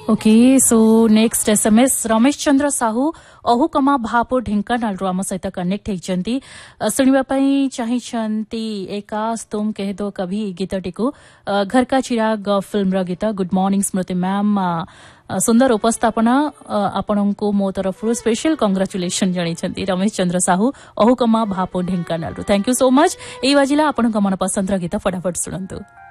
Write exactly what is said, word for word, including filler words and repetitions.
Okay so next SMS Ramesh Chandra Sahu अहुकमा भापो Dhenkanal आम सहित connect होती शुणापी चाहती एकास तुम कह दो कभी गीतटी को घर का चिराग फिल्म गीत गुड मॉर्निंग स्मृति मैम सुंदर उपस्थापना आपण को मो तरफ स्पेशल कंग्राचुलेशन जणी Ramesh Chandra Sahu अहुकमा भापो Dhenkanal thank you so much ये बाजिला आपण मन पसंद गीत फटाफट शुणु।